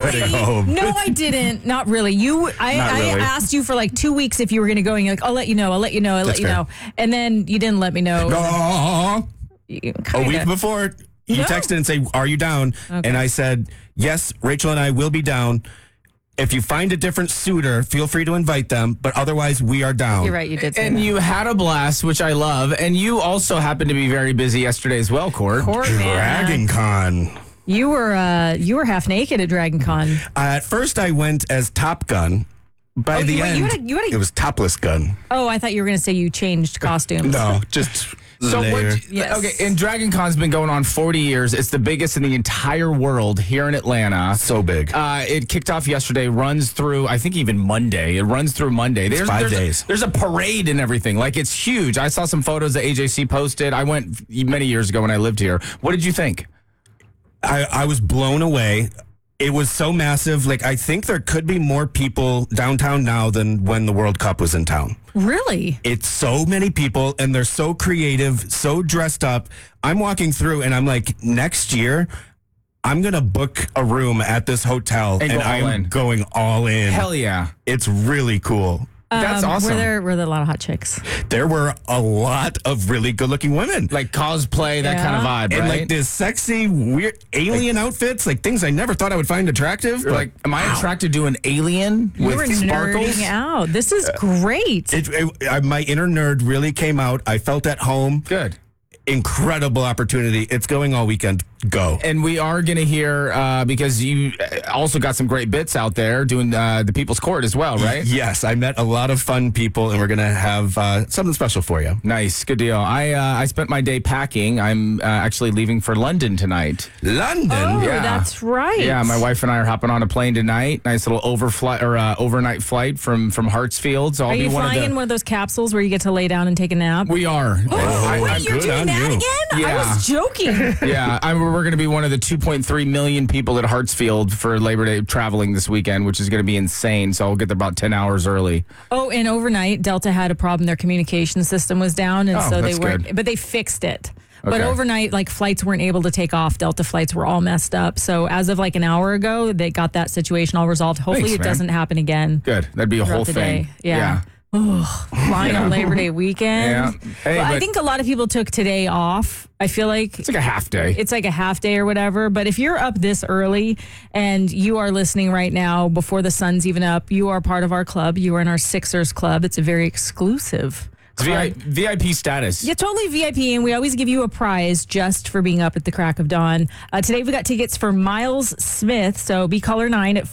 heading home. No, I didn't. Not really. I asked you for like 2 weeks if you were going to go, and you're like, I'll let you know. And then you didn't let me know. No. A week before, you texted and say, are you down? Okay. And I said, yes, Rachel and I will be down. If you find a different suitor, feel free to invite them, but otherwise we are down. You're right, you did say And that. you had a blast, which I love, and you also happened to be very busy yesterday as well, Court. Dragon Con. You were half naked at Dragon Con. At first I went as Top Gun. By the end, it was Topless Gun. Oh, I thought you were going to say you changed costumes. No, just... So Yes. Okay, and Dragon Con's been going on 40 years. It's the biggest in the entire world here in Atlanta. So big. It kicked off yesterday, runs through, I think even Monday. It runs through Monday. There's 5 days. There's a parade and everything. Like, it's huge. I saw some photos that AJC posted. I went many years ago when I lived here. What did you think? I was blown away. It was so massive. Like, I think there could be more people downtown now than when the World Cup was in town. Really? It's so many people, and they're so creative, so dressed up. I'm walking through, and I'm like, next year, I'm going to book a room at this hotel, and I'm going all in. Hell yeah. It's really cool. That's awesome. Were there a lot of hot chicks? There were a lot of really good-looking women. Like cosplay, that kind of vibe, And right? like this sexy, weird alien outfits, like things I never thought I would find attractive. You're like, am I attracted to an alien You were with sparkles? nerding out. This is great. My inner nerd really came out. I felt at home. Good. Incredible opportunity. It's going all weekend. Go. And we are going to hear, because you also got some great bits out there doing the People's Court as well, right? Yes, I met a lot of fun people, and we're going to have something special for you. Nice. Good deal. I spent my day packing. I'm actually leaving for London tonight. London? Oh, Yeah. that's right. Yeah, my wife and I are hopping on a plane tonight. Nice little overnight flight from Hartsfield. So I'll Are be you flying in one of those capsules where you get to lay down and take a nap? We are. Wait, you're good doing on that you. again? Yeah. I was joking. Yeah, we're going to be one of the 2.3 million people at Hartsfield for Labor Day traveling this weekend, which is going to be insane. So I'll get there about 10 hours early. Oh, and overnight, Delta had a problem. Their communication system was down, and so they that's weren't. good. But they fixed it. But Okay. overnight, like flights weren't able to take off. Delta flights were all messed up. So as of like an hour ago, they got that situation all resolved. Hopefully, Thanks, it man. doesn't happen again. Good. That'd be a throughout whole the thing. day. Yeah. Flying on Labor Day weekend. Yeah. Hey, Well, I but- think a lot of people took today off. I feel like It's like a half day. it's like a half day or whatever. But if you're up this early and you are listening right now before the sun's even up, you are part of our club. You are in our Sixers club. It's a very exclusive club. VIP status. Yeah, totally VIP, and we always give you a prize just for being up at the crack of dawn. Today we got tickets for Miles Smith, so be caller 9 at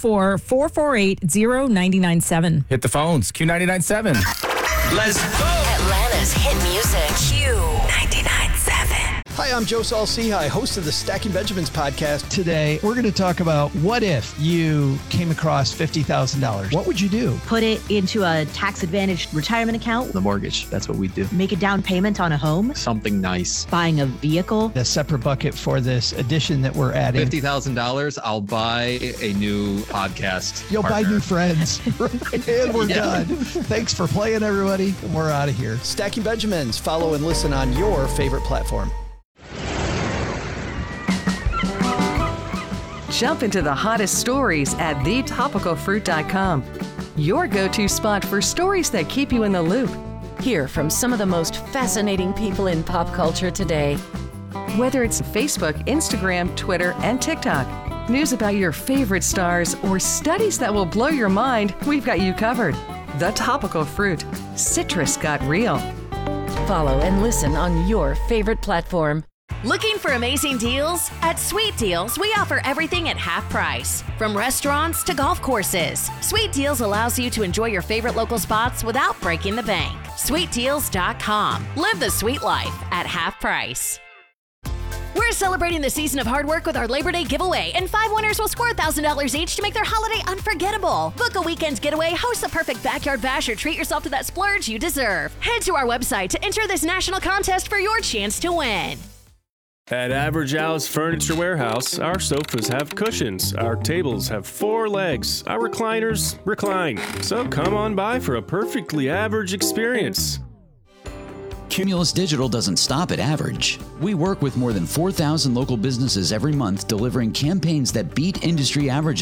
404-448-0997. Hit the phones. Q99.7. Let's go. Atlanta's hit music. Q99.7. Hi, I'm Joe Saul-Sehy, host of the Stacking Benjamins podcast. Today, we're going to talk about what if you came across $50,000? What would you do? Put it into a tax-advantaged retirement account, The mortgage, that's what we do. make a down payment on a home, Something nice. buying a vehicle. A separate bucket for this addition that we're adding. $50,000, I'll buy a new podcast. You'll buy partner. new friends. And we're done. Thanks for playing, everybody. We're out of here. Stacking Benjamins. Follow and listen on your favorite platform. Jump into the hottest stories at thetopicalfruit.com. Your go-to spot for stories that keep you in the loop. Hear from some of the most fascinating people in pop culture today. Whether it's Facebook, Instagram, Twitter, and TikTok, news about your favorite stars, or studies that will blow your mind, we've got you covered. The Topical Fruit. Citrus got real. Follow and listen on your favorite platform. Looking for amazing deals? At Sweet Deals, we offer everything at half price. From restaurants to golf courses, Sweet Deals allows you to enjoy your favorite local spots without breaking the bank. SweetDeals.com. Live the sweet life at half price. We're celebrating the season of hard work with our Labor Day giveaway, and 5 winners will score $1,000 each to make their holiday unforgettable. Book a weekend getaway, host a perfect backyard bash, or treat yourself to that splurge you deserve. Head to our website to enter this national contest for your chance to win. At Average Al's Furniture Warehouse, our sofas have cushions, our tables have 4 legs, our recliners recline. So come on by for a perfectly average experience. Cumulus Digital doesn't stop at average. We work with more than 4,000 local businesses every month delivering campaigns that beat industry averages.